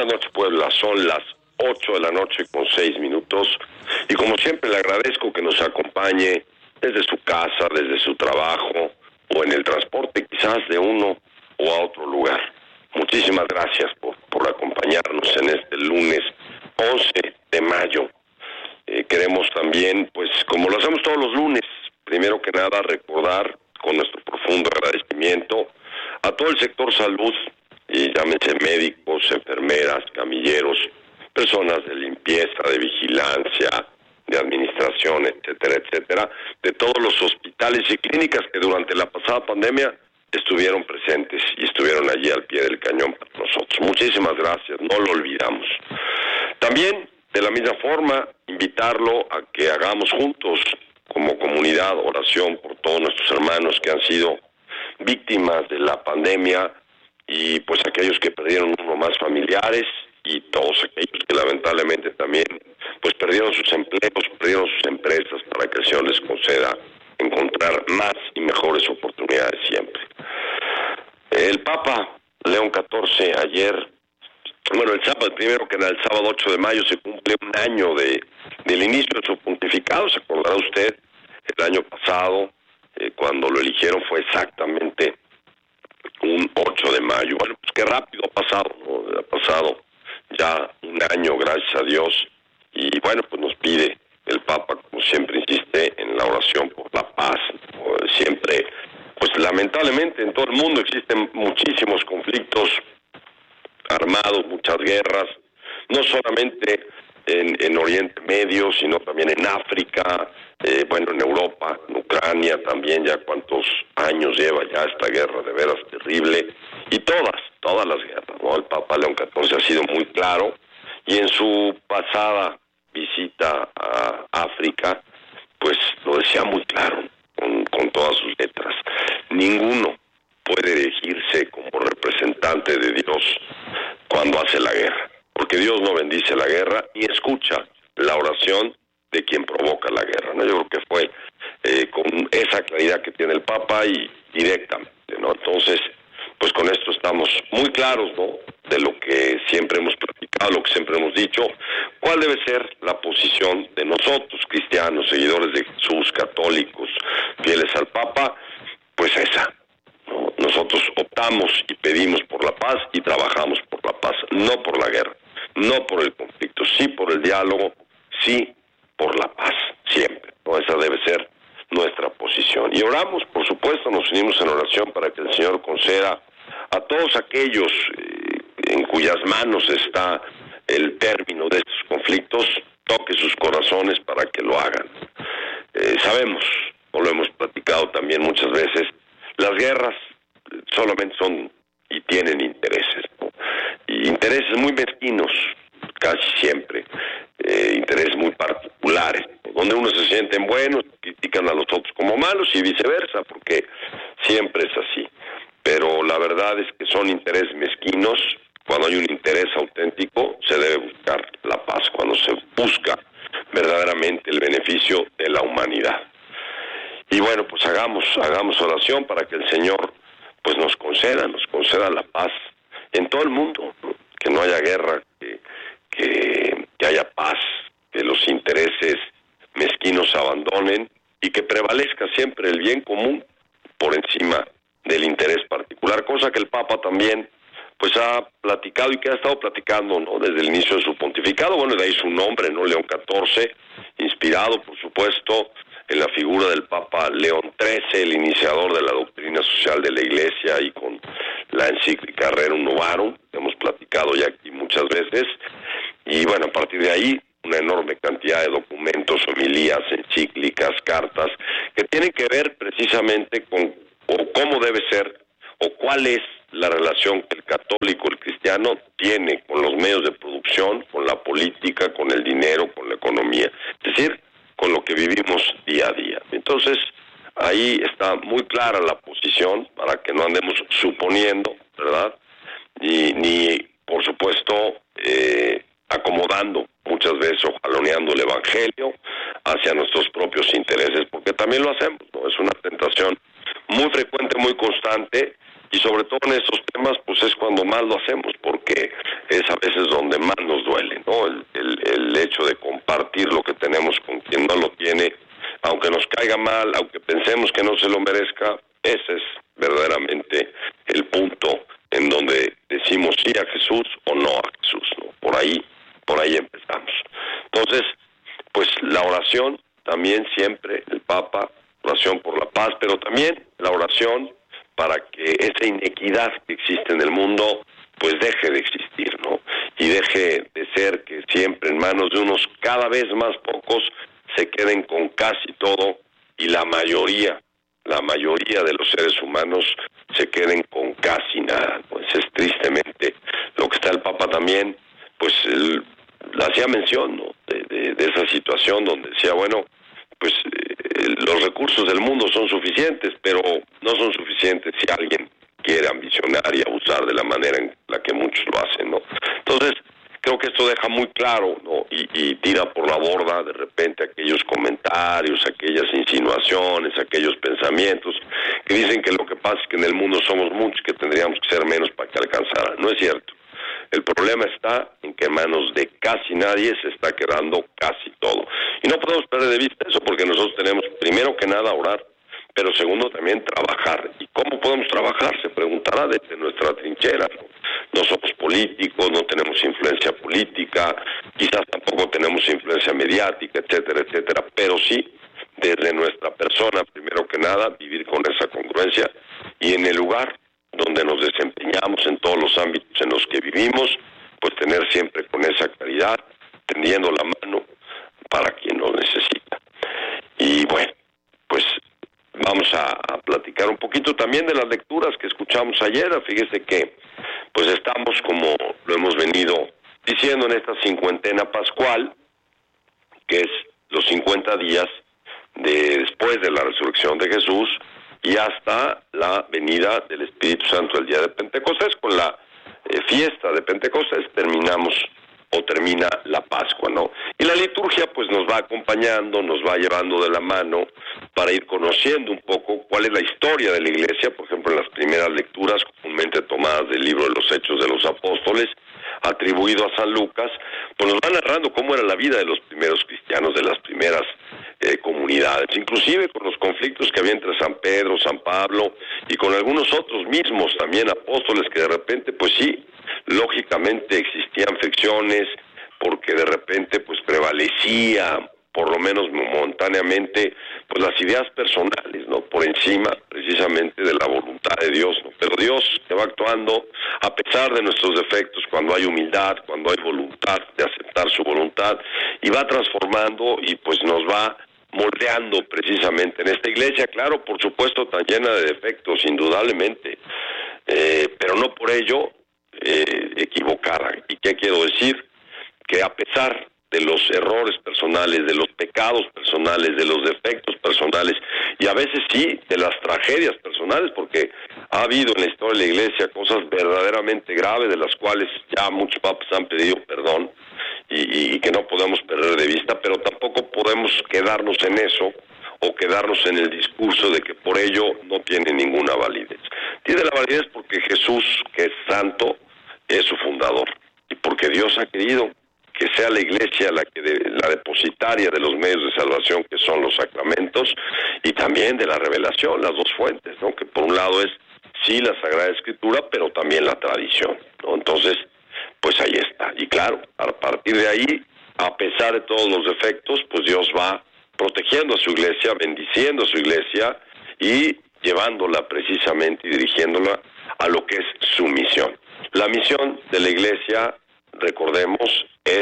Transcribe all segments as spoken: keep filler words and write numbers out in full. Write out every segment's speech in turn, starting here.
buenas noches, Puebla. Son las ocho de la noche con seis minutos. Y como siempre, le agradezco que nos acompañe desde su casa, desde su trabajo o en el transporte, quizás de uno o a otro lugar. Muchísimas gracias por, por acompañarnos en este lunes once de mayo. Eh, queremos también, pues, como lo hacemos todos los lunes, primero que nada recordar con nuestro profundo agradecimiento a todo el sector salud, y llámense médicos, enfermeras, camilleros, personas de limpieza, de vigilancia, de administración, etcétera, etcétera, de todos los hospitales y clínicas que durante la pasada pandemia estuvieron presentes y estuvieron allí al pie del cañón para nosotros. Muchísimas gracias, no lo olvidamos. También, de la misma forma, invitarlo a que hagamos juntos, como comunidad, oración por todos nuestros hermanos que han sido víctimas de la pandemia y pues aquellos que perdieron uno más familiares y todos aquellos que lamentablemente también pues perdieron sus empleos, perdieron sus empresas, para que el Señor les conceda encontrar más y mejores oportunidades siempre. El Papa León catorce ayer, bueno, el sábado, primero que nada, el sábado ocho de mayo se cumple un año de del inicio de su pontificado. Se acordará usted, el año pasado, eh, cuando lo eligieron, fue exactamente un ocho de mayo. Bueno, pues qué rápido ha pasado, ¿no? Ha pasado ya un año, gracias a Dios, y bueno, pues nos pide el Papa, como siempre insiste, en la oración por la paz. Siempre, pues lamentablemente en todo el mundo existen muchísimos conflictos armados, muchas guerras, no solamente en, en Oriente Medio, sino también en África, eh, bueno, en Europa, en Ucrania también, ya cuántos años lleva ya esta guerra de veras terrible, y todas, todas las guerras, ¿no? El Papa León catorce ha sido muy claro, y en su pasada visita a África, pues lo decía muy claro, con, con todas sus letras. Ninguno puede elegirse como representante de Dios cuando hace la guerra, porque Dios no bendice la guerra ni escucha la oración de quien provoca la guerra, ¿no? Yo creo que fue eh, con esa claridad que tiene el Papa y directamente, ¿no? Entonces, pues con esto estamos muy claros, ¿no?, de lo que siempre hemos platicado, lo que siempre hemos dicho, cuál debe ser la posición de nosotros, cristianos, seguidores de Jesús, católicos, fieles al Papa, pues esa, ¿no? Nosotros optamos y pedimos por la paz y trabajamos por la paz, no por la guerra, no por el conflicto, sí por el diálogo, sí por la paz, siempre, ¿no? Esa debe ser nuestra posición. Y oramos, por supuesto, nos unimos en oración para que el Señor conceda a todos aquellos eh, en cuyas manos está el término de estos conflictos, toque sus corazones para que lo hagan. Eh, sabemos, o lo hemos platicado también muchas veces, las guerras solamente son y tienen intereses, ¿no? Y intereses muy mezquinos, casi siempre, eh, intereses muy particulares, ¿no?, donde unos se sienten buenos, critican a los otros como malos y viceversa, porque siempre es así. Pero la verdad es que son intereses mezquinos. Cuando hay un interés auténtico, se debe buscar la paz, cuando se busca verdaderamente el beneficio de la humanidad. Y bueno, pues hagamos, hagamos oración para que el Señor pues nos conceda, nos conceda la paz en todo el mundo, ¿no? Que no haya guerra, que, que, que haya paz, que los intereses mezquinos se abandonen y que prevalezca siempre el bien común por encima del interés particular, cosa que el Papa también pues ha platicado y que ha estado platicando, ¿no?, desde el inicio de su pontificado. Bueno, de ahí su nombre, ¿no?, León catorce, inspirado por supuesto en la figura del Papa León trece, el iniciador de la doctrina social de la Iglesia, y con la encíclica Rerum Novarum, que hemos platicado ya aquí muchas veces. Y bueno, a partir de ahí, una enorme cantidad de documentos, homilías, encíclicas, cartas, que tienen que ver precisamente con o cómo debe ser o cuál es la relación que el católico, el cristiano, tiene con los medios de producción, con la política, con el dinero, con la economía, es decir, con lo que vivimos día a día. Entonces, ahí está muy clara la posición, para que no andemos suponiendo, ¿verdad?, ni, ni por supuesto, eh, acomodando muchas veces o jaloneando el Evangelio hacia nuestros propios intereses, porque también lo hacemos, ¿no? Es una tentación muy frecuente, muy constante, y sobre todo en estos temas, pues es cuando más lo hacemos, porque es a veces donde más nos duele, ¿no? El, el, el hecho de compartir lo que tenemos con quien no lo tiene, aunque nos caiga mal, aunque pensemos que no se lo merezca, ese es verdaderamente el punto en donde decimos sí a Jesús o no a Jesús, ¿no? Por ahí, por ahí empezamos. Entonces, pues la oración también siempre, el Papa, oración por la paz, pero también la oración para que esa inequidad que existe en el mundo, pues deje de existir, ¿no? Y deje de ser que siempre en manos de unos cada vez más pocos se queden con casi todo y la mayoría, la mayoría de los seres humanos se queden con casi nada. Pues es tristemente lo que está el Papa también, pues él hacía mención, ¿no? de, de, de esa situación donde decía, bueno, pues eh, los recursos del mundo son suficientes, pero no son suficientes si alguien quiere ambicionar y abusar de la manera en la que muchos lo hacen, ¿no? Entonces, creo que esto deja muy claro, ¿no? Y, y tira por la borda de repente aquellos comentarios, aquellas insinuaciones, aquellos pensamientos que dicen que lo que pasa es que en el mundo somos muchos, que tendríamos que ser menos para que alcanzara. No es cierto. El problema está en que en manos de casi nadie se está quedando casi todo. Y no podemos perder de vista eso, porque nosotros tenemos, primero que nada, orar, pero segundo también trabajar. ¿Y cómo podemos trabajar? Se preguntará desde nuestra trinchera. No somos políticos, no tenemos influencia política, quizás tampoco tenemos influencia mediática, etcétera, etcétera, pero sí, desde nuestra persona, primero que nada, vivir con esa congruencia y en el lugar donde nos desempeñamos, en todos los ámbitos en los que vivimos, pues tener siempre con esa claridad, tendiendo la mano para quien lo necesita. Y bueno, pues vamos a, a platicar un poquito también de las lecturas que escuchamos ayer. Fíjese que pues estamos, como lo hemos venido diciendo, en esta cincuentena pascual, que es los cincuenta días de después de la resurrección de Jesús y hasta la venida del Espíritu Santo el día de Pentecostés. Con la eh, fiesta de Pentecostés terminamos o termina la Pascua, ¿no? Y la liturgia pues nos va acompañando, nos va llevando de la mano para ir conociendo un poco cuál es la historia de la Iglesia. Por ejemplo, en las primeras lecturas, comúnmente tomadas del libro de los Hechos de los Apóstoles, atribuido a San Lucas, pues nos va narrando cómo era la vida de los primeros cristianos, de las primeras eh, comunidades, inclusive con los conflictos que había entre San Pedro, San Pablo y con algunos otros mismos también apóstoles que de repente, pues sí, lógicamente existían fricciones porque de repente pues prevalecía, por lo menos momentáneamente, pues las ideas personales, ¿no? Por encima precisamente de la voluntad de Dios, ¿no? Pero Dios que va actuando a pesar de nuestros defectos, cuando hay humildad, cuando hay voluntad de aceptar su voluntad, y va transformando y pues nos va moldeando precisamente en esta iglesia, claro, por supuesto, tan llena de defectos, indudablemente, eh, pero no por ello eh, equivocada. ¿Y qué quiero decir? Que a pesar de los errores personales, de los pecados personales, de los defectos personales, y a veces sí, de las tragedias personales, porque ha habido en la historia de la Iglesia cosas verdaderamente graves, de las cuales ya muchos papas han pedido perdón, y, y que no podemos perder de vista, pero tampoco podemos quedarnos en eso, o quedarnos en el discurso de que por ello no tiene ninguna validez. Tiene la validez porque Jesús, que es santo, es su fundador, y porque Dios ha querido que sea la Iglesia la que de, la depositaria de los medios de salvación, que son los sacramentos, y también de la revelación, las dos fuentes, ¿no? Que por un lado es sí la Sagrada Escritura, pero también la tradición, ¿no? Entonces, pues ahí está. Y claro, a partir de ahí, a pesar de todos los defectos, pues Dios va protegiendo a su Iglesia, bendiciendo a su Iglesia y llevándola precisamente y dirigiéndola a lo que es su misión. La misión de la Iglesia, recordemos, es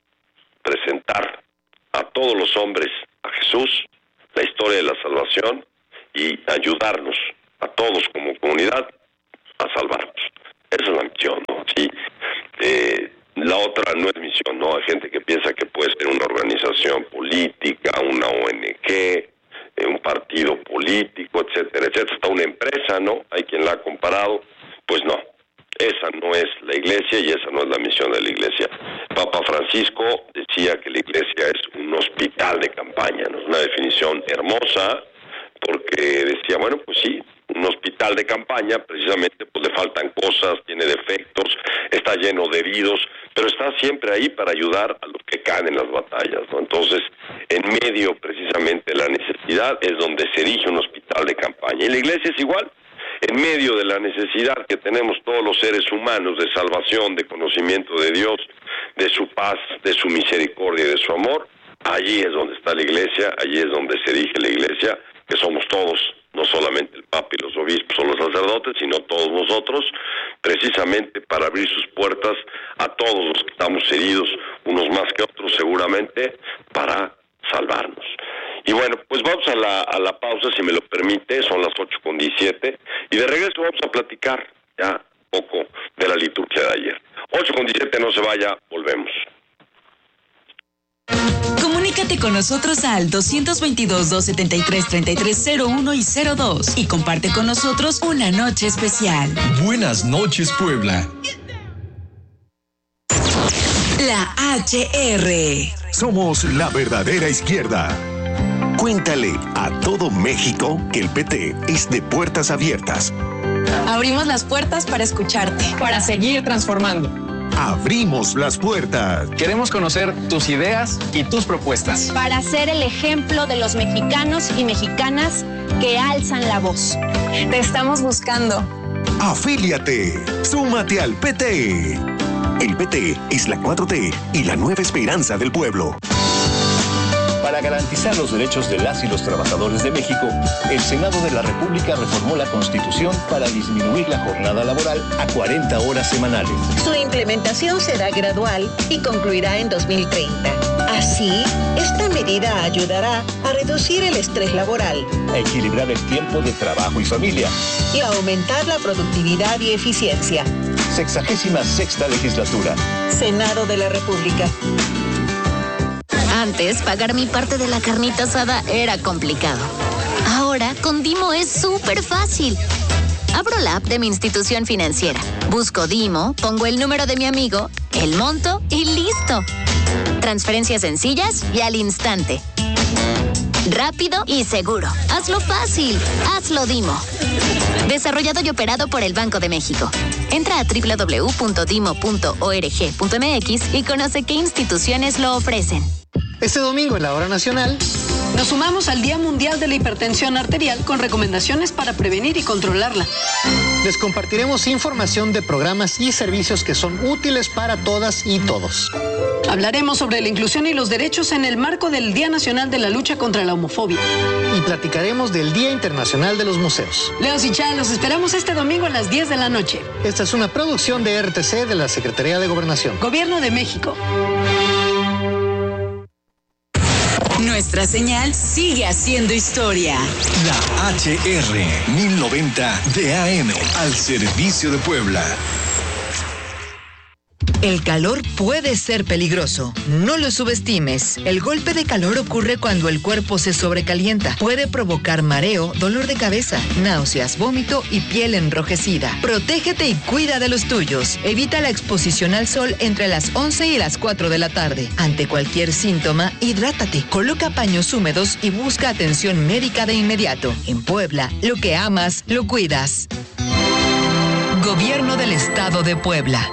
presentar a todos los hombres a Jesús, la historia de la salvación, y ayudarnos a todos como comunidad a salvarnos. Esa es la misión, ¿no? Sí. Eh, la otra no es misión, ¿no? Hay gente que piensa que puede ser una organización política, una O N G, eh, un partido político, etcétera, etcétera, hasta una empresa, ¿no? Hay quien la ha comparado. Pues no. Esa no es la Iglesia y esa no es la misión de la Iglesia. Papa Francisco decía que la Iglesia es un hospital de campaña, ¿no? Es una definición hermosa, porque decía, bueno, pues sí, un hospital de campaña, precisamente pues le faltan cosas, tiene defectos, está lleno de heridos, pero está siempre ahí para ayudar a los que caen en las batallas, ¿no? Entonces, en medio precisamente de la necesidad es donde se erige un hospital de campaña. Y la iglesia es igual, en medio de la necesidad que tenemos todos los seres humanos de salvación, de conocimiento de Dios, de su paz, de su misericordia y de su amor, allí es donde está la iglesia, allí es donde se erige la iglesia, que somos todos, no solamente el Papa y los obispos o los sacerdotes, sino todos nosotros, precisamente para abrir sus puertas a todos los que estamos heridos, unos más que otros seguramente, para salvarnos. Y bueno, pues vamos a la, a la pausa, si me lo permite, son las ocho con diecisiete, y de regreso vamos a platicar ya un poco de la liturgia de ayer. ocho con diecisiete, no se vaya, volvemos. Comunícate con nosotros al dos dos dos, dos siete tres, tres tres cero uno y cero dos y comparte con nosotros una noche especial. Buenas noches, Puebla. La H R. Somos la verdadera izquierda. Cuéntale a todo México que el P T es de puertas abiertas. Abrimos las puertas para escucharte, para seguir transformando. Abrimos las puertas. Queremos conocer tus ideas y tus propuestas. Para ser el ejemplo de los mexicanos y mexicanas que alzan la voz. Te estamos buscando. Afíliate. Súmate al P T. El P T es la cuatro T y la nueva esperanza del pueblo. Para garantizar los derechos de las y los trabajadores de México, el Senado de la República reformó la Constitución para disminuir la jornada laboral a cuarenta horas semanales. Su implementación será gradual y concluirá en dos mil treinta. Así, esta medida ayudará a reducir el estrés laboral, a equilibrar el tiempo de trabajo y familia y a aumentar la productividad y eficiencia. Sexagésima sexta legislatura. Senado de la República. Antes, pagar mi parte de la carnita asada era complicado. Ahora, con Dimo es súper fácil. Abro la app de mi institución financiera, busco Dimo, pongo el número de mi amigo, el monto y listo. Transferencias sencillas y al instante. Rápido y seguro. Hazlo fácil. Hazlo Dimo. Desarrollado y operado por el Banco de México. Entra a doble u doble u doble u punto dimo punto org punto m x y conoce qué instituciones lo ofrecen. Este domingo en la Hora Nacional nos sumamos al Día Mundial de la Hipertensión Arterial con recomendaciones para prevenir y controlarla. Les compartiremos información de programas y servicios que son útiles para todas y todos. Hablaremos sobre la inclusión y los derechos en el marco del Día Nacional de la Lucha contra la Homofobia. Y platicaremos del Día Internacional de los Museos. Leos y Chá, los esperamos este domingo a las diez de la noche. Esta es una producción de R T C de la Secretaría de Gobernación. Gobierno de México. Nuestra señal sigue haciendo historia. La H R mil noventa de A M al servicio de Puebla. El calor puede ser peligroso. No lo subestimes. El golpe de calor ocurre cuando el cuerpo se sobrecalienta. Puede provocar mareo, dolor de cabeza, náuseas, vómito y piel enrojecida. Protégete y cuida de los tuyos. Evita la exposición al sol entre las once y las cuatro de la tarde. Ante cualquier síntoma, hidrátate. Coloca paños húmedos y busca atención médica de inmediato. En Puebla, lo que amas, lo cuidas. Gobierno del Estado de Puebla.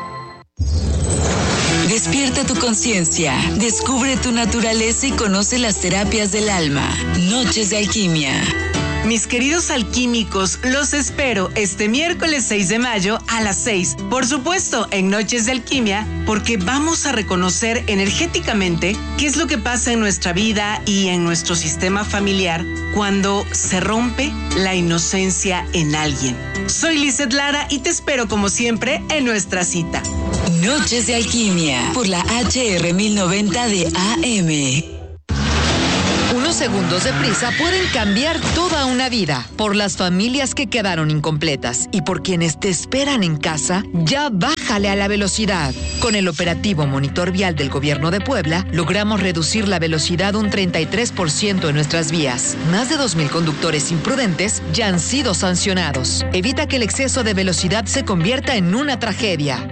Despierta tu conciencia, descubre tu naturaleza y conoce las terapias del alma. Noches de Alquimia. Mis queridos alquímicos, los espero este miércoles seis de mayo a las seis. Por supuesto, en Noches de Alquimia, porque vamos a reconocer energéticamente qué es lo que pasa en nuestra vida y en nuestro sistema familiar cuando se rompe la inocencia en alguien. Soy Lizeth Lara y te espero como siempre en nuestra cita. Noches de Alquimia por la H R mil noventa de A M. Unos segundos de prisa pueden cambiar toda una vida. Por las familias que quedaron incompletas y por quienes te esperan en casa, ya bájale a la velocidad. Con el operativo Monitor Vial del Gobierno de Puebla, logramos reducir la velocidad un treinta y tres por ciento en nuestras vías. Más de dos mil conductores imprudentes ya han sido sancionados. Evita que el exceso de velocidad se convierta en una tragedia.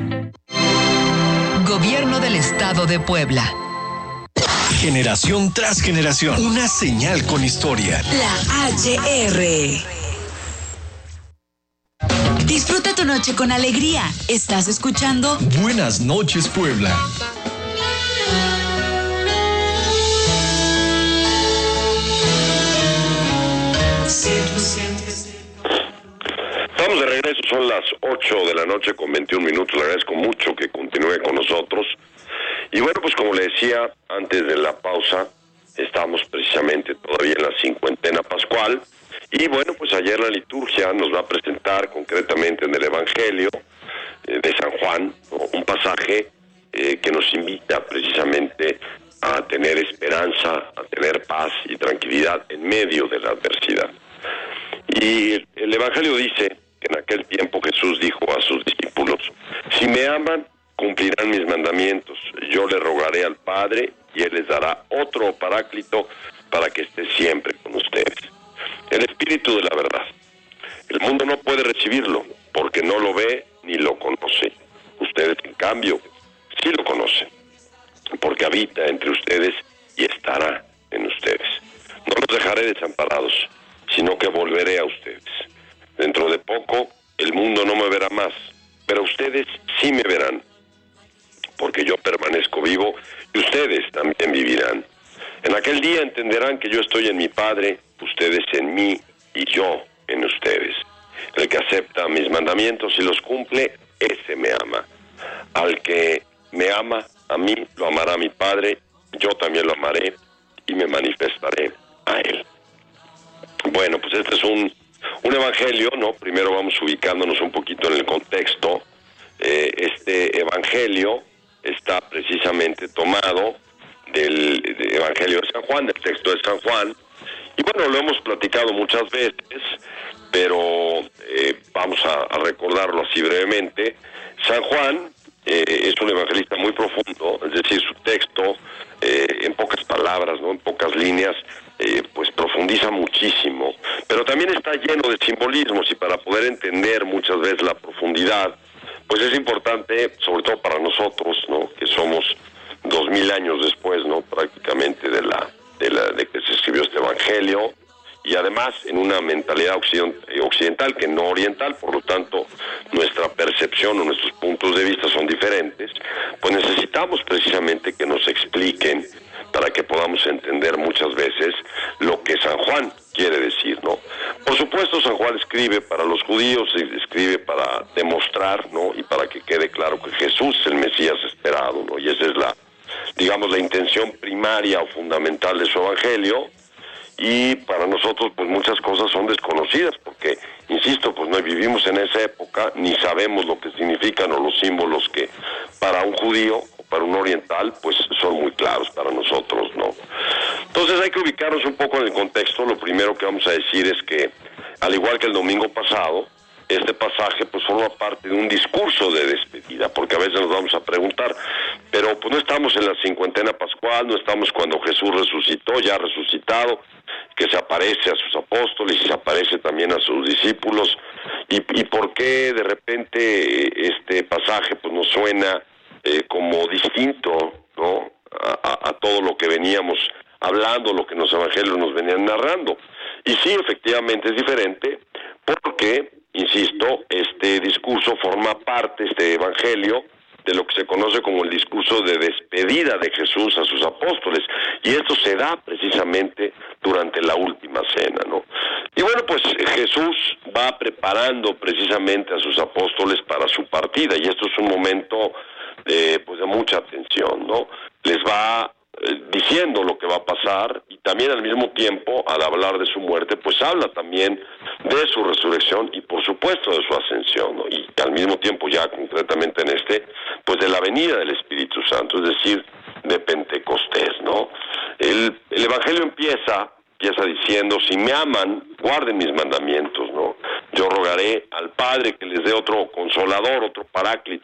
Gobierno del Estado de Puebla. Generación tras generación, una señal con historia. La H R. Disfruta tu noche con alegría. Estás escuchando Buenas noches, Puebla. Estamos de regreso, son las ocho de la noche con veintiún minutos. Le agradezco mucho que continúe con nosotros. Y bueno, pues como le decía antes de la pausa, estamos precisamente todavía en la cincuentena pascual. Y bueno, pues ayer la liturgia nos va a presentar concretamente en el Evangelio eh, de San Juan, ¿no? Un pasaje eh, que nos invita precisamente a tener esperanza, a tener paz y tranquilidad en medio de la adversidad. Y el, el Evangelio dice que en aquel tiempo Jesús dijo a sus discípulos: si me aman, cumplirán mis mandamientos. Yo le rogaré al Padre y Él les dará otro paráclito para que esté siempre con ustedes. El Espíritu de la verdad. El mundo no puede recibirlo porque no lo ve ni lo conoce. Ustedes, en cambio, sí lo conocen, porque habita entre ustedes y estará en ustedes. No los dejaré desamparados, sino que volveré a ustedes. Dentro de poco, el mundo no me verá más, pero ustedes sí me verán, porque yo permanezco vivo y ustedes también vivirán. En aquel día entenderán que yo estoy en mi Padre, ustedes en mí y yo en ustedes. El que acepta mis mandamientos y los cumple, ese me ama. Al que me ama, a mí lo amará mi Padre, yo también lo amaré y me manifestaré a él. Bueno, pues este es un, un evangelio, ¿no? Primero vamos ubicándonos un poquito en el contexto. Eh, este evangelio está precisamente tomado del, del Evangelio de San Juan, del texto de San Juan. Y bueno, lo hemos platicado muchas veces, pero eh, vamos a, a recordarlo así brevemente. San Juan eh, es un evangelista muy profundo, es decir, su texto, eh, en pocas palabras, no, en pocas líneas, eh, pues profundiza muchísimo, pero también está lleno de simbolismos, y para poder entender muchas veces la profundidad, pues es importante, sobre todo para nosotros, ¿no?, que somos dos mil años después, ¿no?, prácticamente de la de la de que se escribió este evangelio, y además en una mentalidad occidental que no oriental, por lo tanto nuestra percepción o nuestros puntos de vista son diferentes, pues necesitamos precisamente que nos expliquen para que podamos entender muchas veces lo que San Juan quiere decir, ¿no? Por supuesto, San Juan escribe para los judíos, escribe para demostrar, ¿no?, y para que quede claro que Jesús es el Mesías esperado, ¿no? Y esa es la, digamos, la intención primaria o fundamental de su evangelio. Y para nosotros pues muchas cosas son desconocidas, porque, insisto, pues no vivimos en esa época, ni sabemos lo que significan o los símbolos que para un judío o para un oriental pues son muy claros para nosotros, ¿no? Entonces hay que ubicarnos un poco en el contexto. Lo primero que vamos a decir es que, al igual que el domingo pasado, este pasaje pues forma parte de un discurso de despedida, porque a veces nos vamos a preguntar, pero pues no estamos en la cincuentena pascual, no estamos cuando Jesús resucitó, ya resucitado, que se aparece a sus apóstoles y se aparece también a sus discípulos, y, y por qué de repente este pasaje pues nos suena eh, como distinto, ¿no?, a, a, a todo lo que veníamos hablando, lo que los evangelios nos venían narrando. Y sí, efectivamente es diferente, porque, insisto, este discurso forma parte, este evangelio, de lo que se conoce como el discurso de despedida de Jesús a sus apóstoles, y esto se da precisamente durante la última cena, ¿no? Y bueno, pues Jesús va preparando precisamente a sus apóstoles para su partida, y esto es un momento de, pues de mucha atención, ¿no? Les va eh, diciendo lo que va a pasar, y también al mismo tiempo, al hablar de su muerte, pues habla también de su resurrección y por supuesto de su ascensión, ¿no? Y al mismo tiempo, ya concretamente en este, pues de la venida del Espíritu Santo, es decir, de Pentecostés, ¿no? El, el Evangelio empieza, empieza diciendo: si me aman, guarden mis mandamientos, ¿no? Yo rogaré al Padre que les dé otro consolador, otro paráclito,